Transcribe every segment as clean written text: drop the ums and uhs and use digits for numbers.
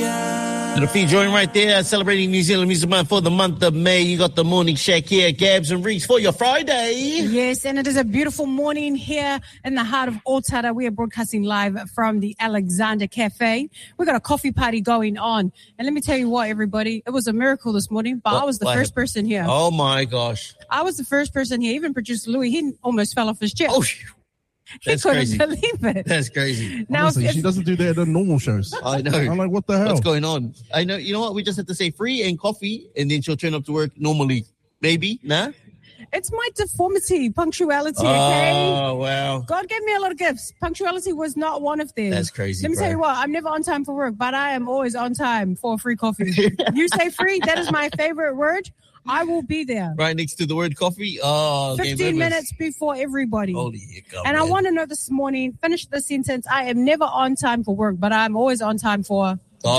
The feed joint right there, celebrating New Zealand Music Month for the month of May. You got the Morning Shack here, Gabs and Reeks for your Friday. Yes, and it is a beautiful morning here in the heart of Otara. We are broadcasting live from the Alexander Cafe. We got a coffee party going on. And let me tell you what, everybody, it was a miracle this morning, but I was the first person here. Oh my gosh. I was the first person here. Even producer Louis, he almost fell off his chair. Oh, He couldn't believe it. That's crazy. Now, honestly, she doesn't do that at the normal shows. I know. I'm like, what the hell? What's going on? I know. You know what? We just have to say free and coffee, and then she'll turn up to work normally. Maybe? Nah? It's my deformity, punctuality, okay? Oh, wow. God gave me a lot of gifts. Punctuality was not one of them. That's crazy, Let me tell you what, I'm never on time for work, but I am always on time for a free coffee. You say free, that is my favorite word. I will be there. Right next to the word coffee? Oh, 15 minutes before everybody. Holy hiccup, and man. I want to know this morning, finish the sentence, I am never on time for work, but I'm always on time for ...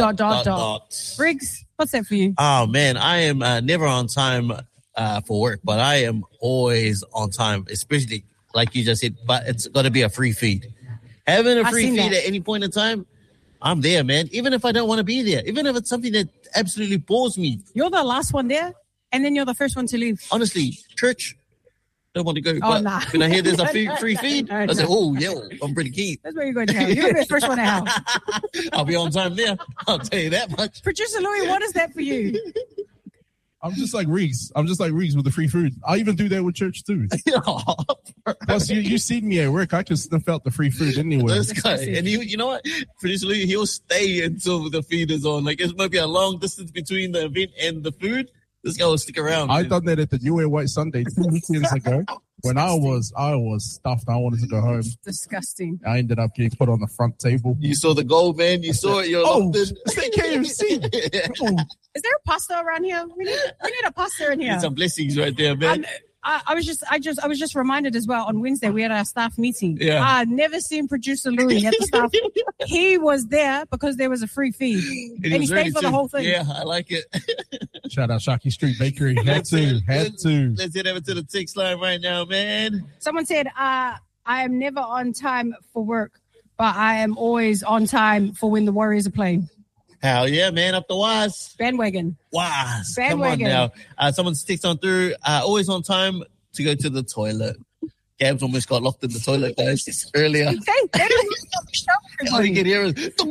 Briggs, what's that for you? Oh, man, I am never on time for work, but I am always on time, especially like you just said, but it's got to be a free feed. Having a free feed at any point in time, I'm there, man. Even if I don't want to be there, even if it's something that absolutely bores me. You're the last one there, and then you're the first one to leave. Honestly, church, don't want to go. Oh, but nah. when I hear there's a free feed, I say, oh, yeah, I'm pretty keen. That's where you're going to hell. You're going to be the first one to hell. I'll be on time there. I'll tell you that much. Producer Louis, what is that for you? I'm just like Reeks. With the free food. I even do that with church too. Plus, you see me at work. I can sniff out the free food anyway. This guy, and you know what? Producer Louis, he'll stay until the feed is on. Like, it might be a long distance between the event and the food. This guy will stick around. I done that at the New and White Sunday 2 weekends ago. When I was stuffed, I wanted to go home. Disgusting. I ended up getting put on the front table. You saw the goal, man. You saw it. You're locked in. Stay KFC. Is there a pasta around here? We need a pasta in here. Need some blessings right there, man. I was just reminded as well on Wednesday we had our staff meeting. Yeah. I'd never seen producer Louis at the staff. He was there because there was a free feed. And he stayed for the whole thing. Yeah, I like it. Shout out Shaki Street Bakery. Had to. Let's head over to the text line right now, man. Someone said, I am never on time for work, but I am always on time for when the Warriors are playing. Hell yeah, man. Up the wise. Bandwagon. Wise. Bandwagon. Come on now. Someone's text on through. Always on time to go to the toilet. Gabs almost got locked in the toilet, guys, earlier. All you can hear is,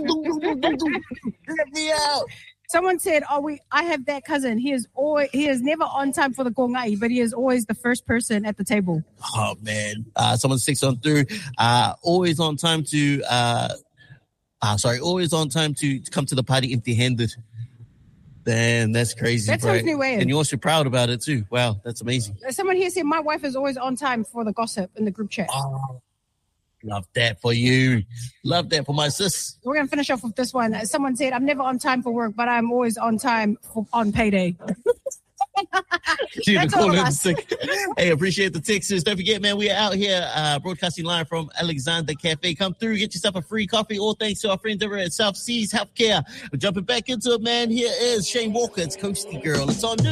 let me out. Someone said, I have that cousin. He is never on time for the kongai, but he is always the first person at the table. Oh, man. Someone's text on through. Always on time to come to the party empty-handed. Then that's crazy. That sounds new way. And you're also proud about it too. Wow, that's amazing. Someone here said my wife is always on time for the gossip in the group chat. Oh, love that for you. Love that for my sis. We're going to finish off with this one. Someone said, I'm never on time for work, but I'm always on time on payday. That's all of us. Hey, appreciate the texts. Don't forget, man, we are out here broadcasting live from Alexander Cafe. Come through, get yourself a free coffee. All thanks to our friends over at South Seas Healthcare. We're jumping back into it, man. Here is Shane Walker. It's Coastie Girl. It's on new.